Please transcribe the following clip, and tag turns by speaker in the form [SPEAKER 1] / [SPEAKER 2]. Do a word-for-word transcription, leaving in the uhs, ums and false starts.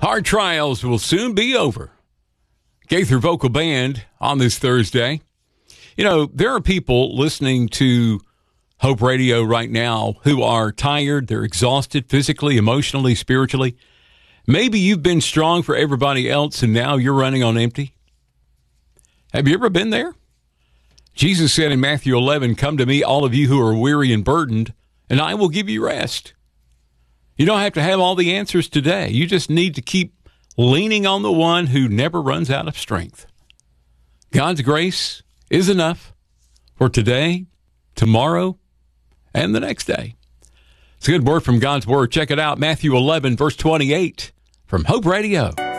[SPEAKER 1] Hard trials will soon be over. Gaither Vocal Band on this Thursday. You know, there are people listening to Hope Radio right now who are tired. They're exhausted physically, emotionally, spiritually. Maybe you've been strong for everybody else and now you're running on empty. Have you ever been there? Jesus said in Matthew eleven, "Come to me, all of you who are weary and burdened, and I will give you rest." You don't have to have all the answers today. You just need to keep leaning on the one who never runs out of strength. God's grace is enough for today, tomorrow, and the next day. It's a good word from God's Word. Check it out, Matthew eleven, verse twenty-eight, from Hope Radio.